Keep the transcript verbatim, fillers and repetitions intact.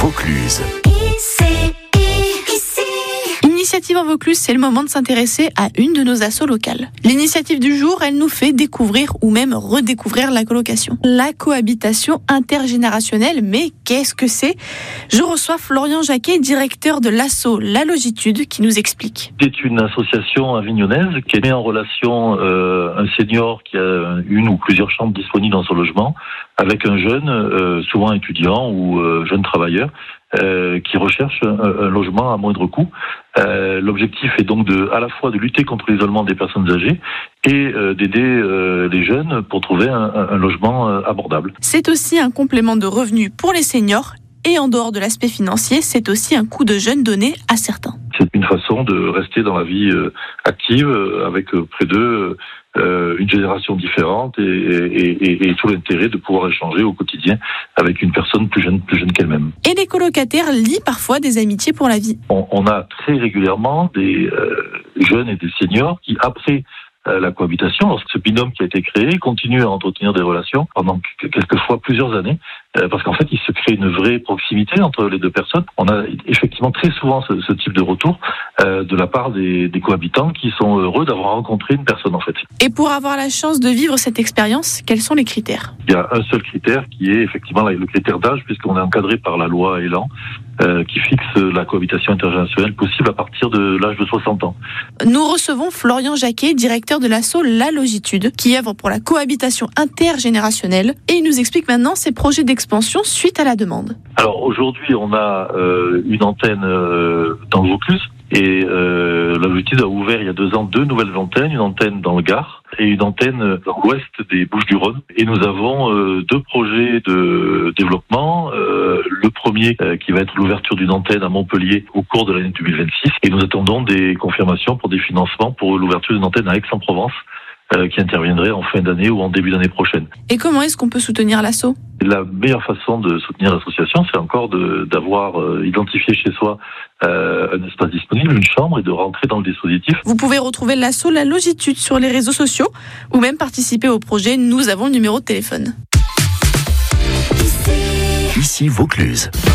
Vaucluse. Initiative en Vaucluse, c'est le moment de s'intéresser à une de nos assos locales. L'initiative du jour, elle nous fait découvrir ou même redécouvrir la colocation. La cohabitation intergénérationnelle, mais qu'est-ce que c'est ? Je reçois Florian Jacquet, directeur de l'asso La Logitude, qui nous explique. C'est une association avignonnaise qui met en relation euh, un senior qui a une ou plusieurs chambres disponibles dans son logement avec un jeune, euh, souvent étudiant ou euh, jeune travailleur, Euh, qui recherche un, un logement à moindre coût. Euh, l'objectif est donc de, à la fois de lutter contre l'isolement des personnes âgées et euh, d'aider euh, les jeunes pour trouver un, un logement euh, abordable. C'est aussi un complément de revenus pour les seniors et en dehors de l'aspect financier, c'est aussi un coup de jeune donné à certains. C'est une façon de rester dans la vie euh, active euh, avec euh, près d'eux euh, une génération différente et, et, et, et tout l'intérêt de pouvoir échanger au quotidien avec une personne plus jeune, plus jeune qu'elle-même. Et les colocataires lient parfois des amitiés pour la vie. On, on a très régulièrement des euh, jeunes et des seniors qui, après euh, la cohabitation, lorsque ce binôme qui a été créé, continue à entretenir des relations pendant quelquefois plusieurs années, euh, parce qu'en fait, il se crée une vraie proximité entre les deux personnes. On a effectivement très souvent ce, ce type de retour euh, de la part des, des cohabitants qui sont heureux d'avoir rencontré une personne, en fait. Et pour avoir la chance de vivre cette expérience, quels sont les critères ? Il y a un seul critère qui est effectivement le critère d'âge, puisqu'on est encadré par la loi Elan, euh, qui fixe la cohabitation intergénérationnelle possible à partir de l'âge de soixante ans. Nous recevons Florian Jacquet, directeur de l'asso La Logitude, qui œuvre pour la cohabitation intergénérationnelle, et il nous explique maintenant ses projets d'expansion suite à la demande. Alors aujourd'hui, on a euh, une antenne euh, dans le Vaucluse, et euh, La Logitude a ouvert il y a deux ans deux nouvelles antennes, une antenne dans le Gard et une antenne dans l'ouest des Bouches-du-Rhône. Et nous avons euh, deux projets de développement. Euh, le premier euh, qui va être l'ouverture d'une antenne à Montpellier au cours de l'année deux mille vingt-six. Et nous attendons des confirmations pour des financements pour l'ouverture d'une antenne à Aix-en-Provence euh, qui interviendrait en fin d'année ou en début d'année prochaine. Et comment est-ce qu'on peut soutenir l'asso ? La meilleure façon de soutenir l'association, c'est encore de, d'avoir euh, identifié chez soi euh, un espace disponible, une chambre, et de rentrer dans le dispositif. Vous pouvez retrouver l'asso La Logitude sur les réseaux sociaux ou même participer au projet. Nous avons le numéro de téléphone. Ici Vaucluse.